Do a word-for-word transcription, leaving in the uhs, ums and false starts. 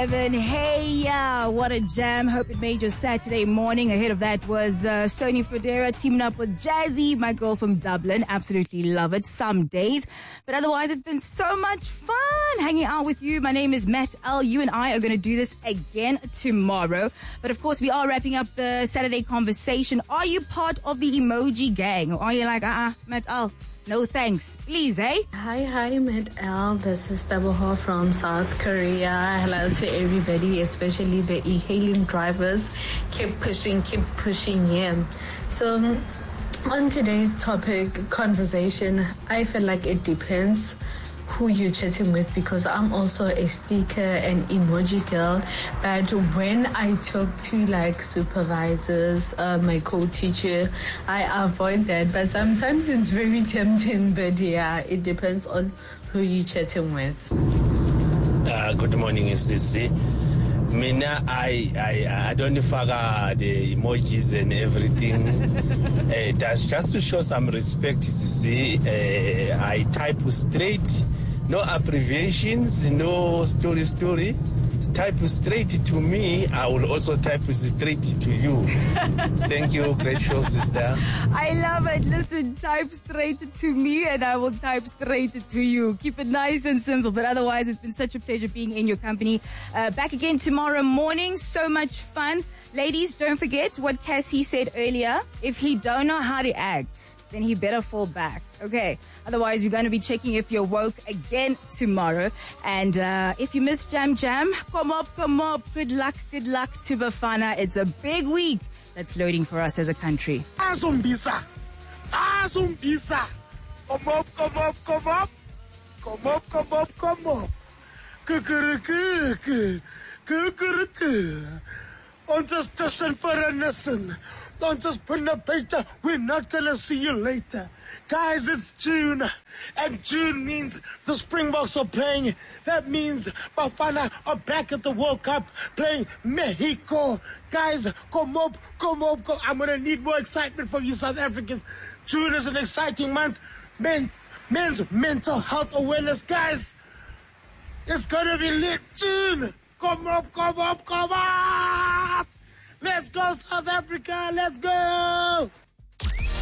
eleven. Hey, yeah, what a jam. Hope it made your Saturday morning. Ahead of that was uh, Sony Fodera teaming up with Jazzy, my girl from Dublin. Absolutely love it some days. But otherwise, it's been so much fun hanging out with you. My name is Matt L. You and I are going to do this again tomorrow. But of course, we are wrapping up the Saturday conversation. Are you part of the emoji gang? Or are you like, uh-uh, Matt L., no thanks. Please, eh? Hi, hi, Matt L. This is Taboho from South Korea. Hello to everybody, especially the e-hailing drivers. Keep pushing, keep pushing, yeah. So, on today's topic, conversation, I feel like it depends who you're chatting with, because I'm also a sticker and emoji girl. But when I talk to like supervisors, uh, my co-teacher, I avoid that. But sometimes it's very tempting. But yeah, it depends on who you're chatting with. Uh, good morning, S C C. Mina, I, I, I don't forget the emojis and everything. uh, that's just to show some respect, see, uh, I type straight, no abbreviations, no story, story. Type straight to me, I will also type straight to you. Thank you, great show, sister. I love it. Listen, type straight to me and I will type straight to you. Keep it nice and simple. But otherwise, it's been such a pleasure being in your company. Uh, back again tomorrow morning. So much fun. Ladies, don't forget what Cassie said earlier. If he don't know how to act, then he better fall back. Okay. Otherwise, we're going to be checking if you're woke again tomorrow. And uh, if you missed Jam Jam, come up, come up. Good luck, good luck to Bafana. It's a big week that's loading for us as a country. Azumbisa. Azumbisa. Come up, come up, come up. Come up, come up, come up. Kukuruku. Kukuruku. On the station for a lesson. Don't just put the paper. We're not gonna see you later. Guys, it's June. And June means the Springboks are playing. That means Bafana are back at the World Cup playing Mexico. Guys, come up, come up, come. I'm gonna need more excitement from you South Africans. June is an exciting month. Men, men's mental health awareness. Guys, it's gonna be lit. June. Come up, come up, come up. Let's go, South Africa. Let's go.